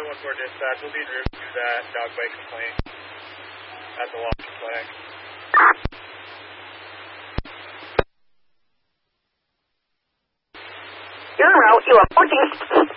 914 dispatch. We'll be en route to that dog bite complaint at the walking flag. You're en route. You are 14.